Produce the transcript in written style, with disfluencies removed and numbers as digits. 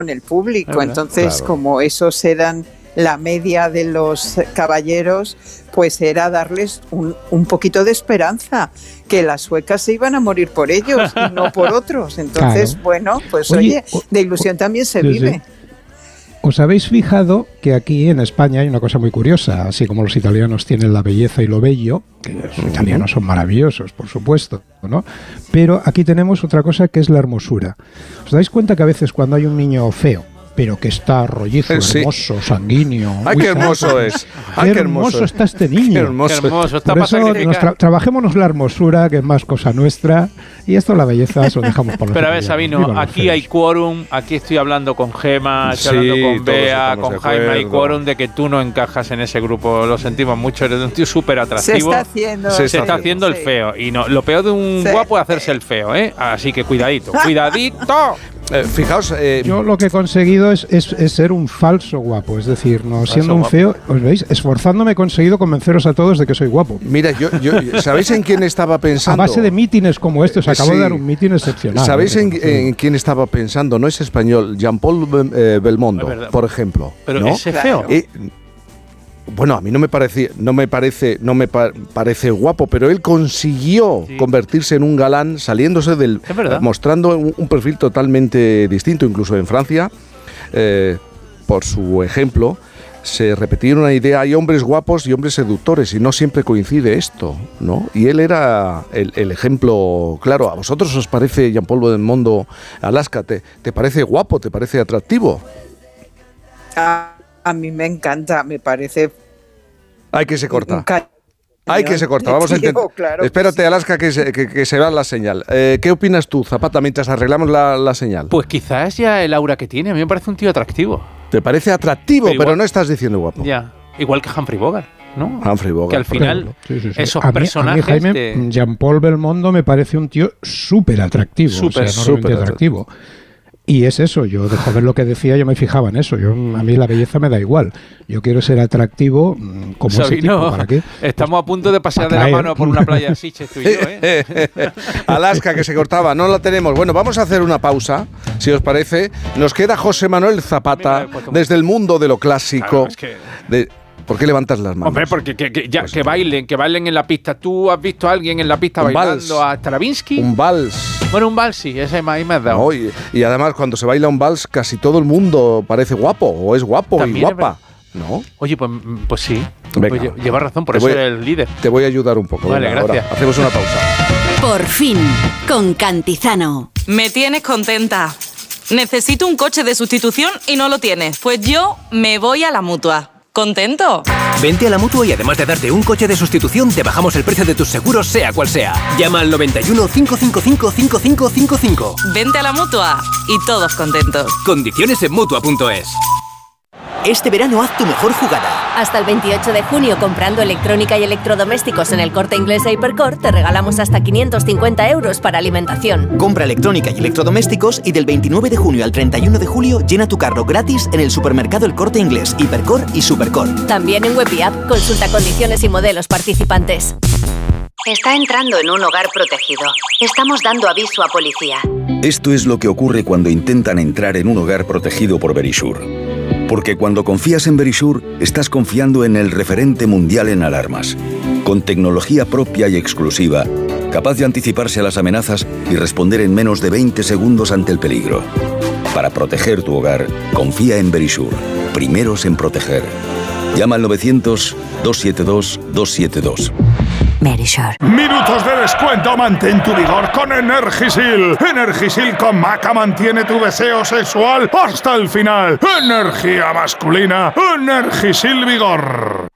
el público. Entonces, como esos eran la media de los caballeros, pues era darles un poquito de esperanza, que las suecas se iban a morir por ellos y no por otros. Entonces, bueno, pues oye, de ilusión también se vive. Sí. ¿Os habéis fijado que aquí en España hay una cosa muy curiosa? Así como los italianos tienen la belleza y lo bello, que los italianos son maravillosos, por supuesto, ¿no? Pero aquí tenemos otra cosa que es la hermosura. ¿Os dais cuenta que a veces cuando hay un niño feo, pero que está rollizo, hermoso, sanguíneo... ¡Ay, qué hermoso es! ¡Qué hermoso está este niño! ¡Qué hermoso! Está por eso trabajémonos la hermosura, que es más cosa nuestra, y esto la belleza se lo dejamos por la Pero a ver, Sabino, aquí hay quórum, aquí estoy hablando con Gema, estoy hablando con Bea, con Jaime, hay quórum de que tú no encajas en ese grupo, lo sentimos mucho, eres un tío súper atractivo. Se está haciendo el feo, y no, lo peor de un guapo es hacerse el feo, ¿eh? Así que cuidadito, ¡cuidadito! Fijaos, yo lo que he conseguido es ser un falso guapo, es decir, no siendo un feo, ¿os veis? Esforzándome he conseguido convenceros a todos de que soy guapo. Mira, yo ¿sabéis en quién estaba pensando? A base de mítines como este, os acabo de dar un mítin excepcional. ¿Sabéis en quién estaba pensando? No es español, Jean-Paul Belmondo, por ejemplo. Pero ¿no? ese feo. Bueno, a mí no me parece guapo, pero él consiguió convertirse en un galán saliéndose mostrando un perfil totalmente distinto. Incluso en Francia, por su ejemplo, se repetía una idea: hay hombres guapos y hombres seductores, y no siempre coincide esto, ¿no? Y él era el ejemplo claro. ¿A vosotros os parece Jean-Paul Belmondo, Alaska? ¿Te parece guapo? ¿Te parece atractivo? A mí me encanta, me parece... Hay que se corta. Vamos a intentar. Claro. Espérate, Alaska, que se vea la señal. ¿Qué opinas tú, Zapata, mientras arreglamos la señal? Pues quizás ya el aura que tiene. A mí me parece un tío atractivo. ¿Te parece atractivo? Pero no estás diciendo guapo. Ya, igual que Humphrey Bogart, ¿no? Humphrey Bogart. Que al final, esos personajes... A mí, Jaime, Jean-Paul Belmondo me parece un tío súper atractivo. Súper atractivo. Y es eso, yo de joven lo que decía, yo me fijaba en eso. A mí la belleza me da igual. Yo quiero ser atractivo como Sabino, ese tipo. ¿Para qué? Estamos a punto de pasear de la mano por una playa así, tú y yo, ¿eh? Alaska, que se cortaba, no la tenemos. Bueno, vamos a hacer una pausa, si os parece. Nos queda José Manuel Zapata, desde el mundo de lo clásico. Claro, ¿por qué levantas las manos? Hombre, porque que bailen en la pista. ¿Tú has visto a alguien en la pista bailando a Stravinsky? Un vals. Bueno, un vals sí, ese ahí me has dado. No, y además cuando se baila un vals casi todo el mundo parece guapo, o es guapo y guapa, ¿no? Oye, pues sí. Venga, pues llevas razón, por eso eres el líder. Te voy a ayudar un poco. Vale, venga, gracias. Ahora hacemos una pausa. Por fin, con Cantizano. Me tienes contenta. Necesito un coche de sustitución y no lo tienes. Pues yo me voy a la Mutua. ¿Contento? Vente a la Mutua y además de darte un coche de sustitución, te bajamos el precio de tus seguros, sea cual sea. Llama al 91 555 5555. Vente a la Mutua y todos contentos. Condiciones en Mutua.es. Este verano haz tu mejor jugada. Hasta el 28 de junio, comprando electrónica y electrodomésticos en el Corte Inglés e Hipercor, te regalamos hasta 550 euros para alimentación. Compra electrónica y electrodomésticos y del 29 de junio al 31 de julio llena tu carro gratis en el supermercado El Corte Inglés, Hipercor y Supercor. También en web y app, consulta condiciones y modelos participantes. Está entrando en un hogar protegido. Estamos dando aviso a policía. Esto es lo que ocurre cuando intentan entrar en un hogar protegido por Verisure. Porque cuando confías en Verisure, estás confiando en el referente mundial en alarmas. Con tecnología propia y exclusiva, capaz de anticiparse a las amenazas y responder en menos de 20 segundos ante el peligro. Para proteger tu hogar, confía en Verisure. Primeros en proteger. Llama al 900-272-272. Verisure. Minutos de descuento, mantén tu vigor con Energisil. Energisil con Maca mantiene tu deseo sexual hasta el final. Energía masculina, Energisil Vigor.